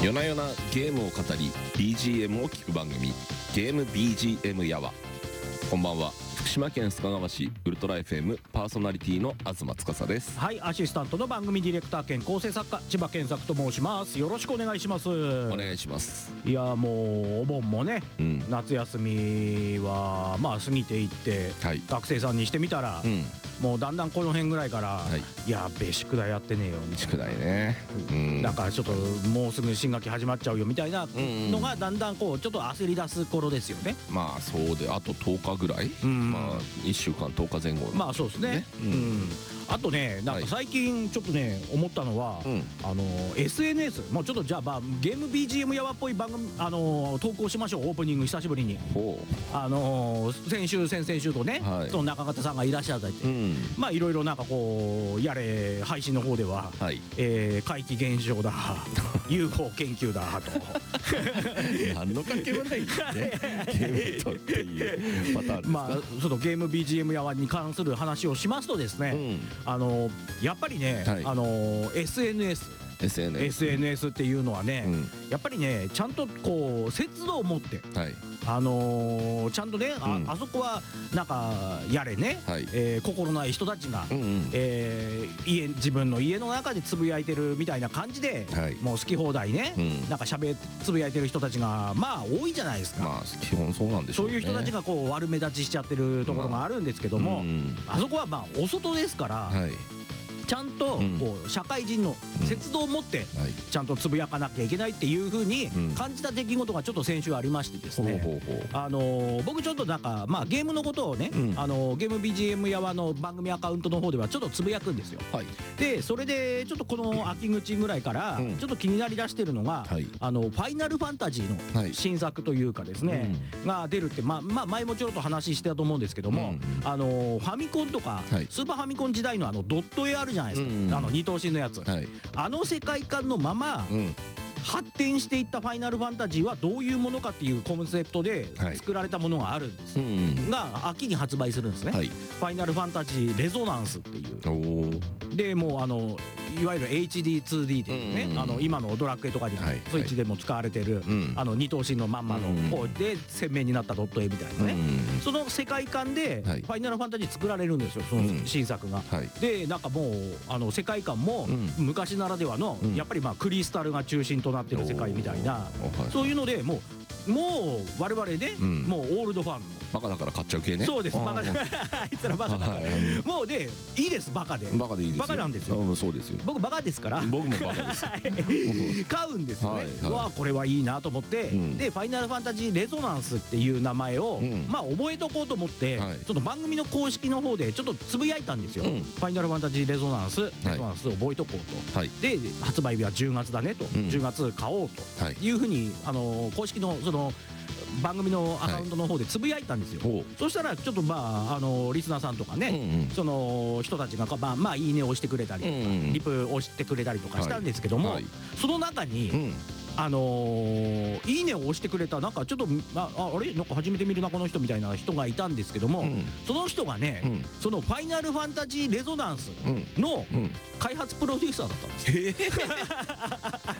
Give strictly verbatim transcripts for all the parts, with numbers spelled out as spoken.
夜な夜なゲームを語り ビージーエム を聞く番組、ゲーム ビージーエム やわ。こんばんは、福島県須賀川市ウルトラ エフエム パーソナリティの東司です。 はい、アシスタントの番組ディレクター兼構成作家千葉健作と申します。よろしくお願いします。 お願いします。 いやもうお盆もね、 うん、 夏休みはまあ過ぎていって、はい、学生さんにしてみたら、うん、もうだんだんこの辺ぐらいから、はい、いやべえ宿題やってねえよみたいな、 宿題ね、 うん、だからちょっともうすぐ新学期始まっちゃうよみたいなのがだんだんこうちょっと焦り出す頃ですよね。 まあそうで、あととおかぐらい、うん、まあいっしゅうかんとおかぜん後、 まあそうですね、うんうん、あとね、なんか最近ちょっとね思ったのは、はい、あの エスエヌエス、もうちょっとじゃあ、まあ、ゲーム ビージーエム やわっぽい番組、あの投稿しましょう。オープニング久しぶりに、あの先週先々週とね、はい、その中方さんがいらっしゃって、うん、まあいろいろなんかこうやれ配信の方では、はい、えー、怪奇現象だユーフォー 研究だと何の関係もないんですねゲームとっていうパターンですか。 まあそのゲーム ビージーエム やわに関する話をしますとですね、うん、あのやっぱりね、はい、あの エスエヌエスエスエヌエス っていうのはね、うん、やっぱりねちゃんとこう節度を持って、はい、あのー、ちゃんとね、あ、うん、あそこはなんかやれね、はい、えー、心ない人たちが、うんうん、えー、家自分の家の中でつぶやいてるみたいな感じで、はい、もう好き放題ね、うん、なんかしゃべつぶやいてる人たちがまあ多いじゃないですか。 まあ基本そうなんでしょうね。 そういう人たちがこう悪目立ちしちゃってるところがあるんですけども、まあ、うん、あそこはまあお外ですから、はい、ちゃんとこう社会人の節度を持ってちゃんとつぶやかなきゃいけないっていう風に感じた出来事がちょっと先週ありましてですね、あの僕ちょっとなんかまあゲームのことをね、あのゲーム ビージーエム やわの番組アカウントの方ではちょっとつぶやくんですよ。でそれでちょっとこの秋口ぐらいからちょっと気になりだしてるのが、あのファイナルファンタジーの新作というかですねが出るって、まあまあ前もちょっと話してたと思うんですけども、あのファミコンとかスーパーファミコン時代のあのドット絵あるじゃないですか、うん、あの二頭身のやつ、はい、あの世界観のまま、うん、発展していったファイナルファンタジーはどういうものかっていうコンセプトで作られたものがあるんです、はい、うん、が秋に発売するんですね、はい、ファイナルファンタジーレゾナンスっていうで、もうあのいわゆる エイチディーツーディー っていうね、うんうん、あの今のドラクエとかにも、はい、スイッチでも使われてる、はい、あの二頭身のまんまの方で鮮明になったドット絵みたいなね、うんうん、その世界観でファイナルファンタジー作られるんですよ、その新作が、はい、でなんかもうあの世界観も昔ならではの、うん、やっぱりまあクリスタルが中心となってる世界みたいな、はい、そういうのでもうもう我々ね、うん、もうオールドファンのバカだから買っちゃう系ね。 そうです、バカだあいつらバカだからもうでいいです、バカでバカでいいですよ、 バカなんですよ、 うん、そうですよ、 僕バカですから、 僕もバカです買うんですよね、はいはい、わあこれはいいなと思って、うん、でファイナルファンタジーレゾナンスっていう名前を、うん、まあ覚えとこうと思って、はい、ちょっと番組の公式の方でちょっとつぶやいたんですよ、うん、ファイナルファンタジーレゾナンス、レゾナンスを覚えとこうと、はい、で発売日はじゅうがつだねと、うん、じゅうがつ買おうというふうに、あの公式のその番組のアカウントの方でつぶやいたんですよ、はい、そしたらちょっとまああのリスナーさんとかね、うんうん、その人たちがまあ、まあ、いいねを押してくれたりとか、うんうん、リプ押してくれたりとかしたんですけども、はいはい、その中に、うん、あのー、いいねを押してくれたなんかちょっと あ, あれなんか初めて見るなこの人みたいな人がいたんですけども、うん、その人がね、うん、そのファイナルファンタジーレゾナンスの開発プロデューサーだったん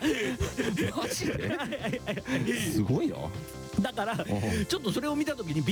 ですよ、 マジですごいな。 だからちょっとそれを見た時に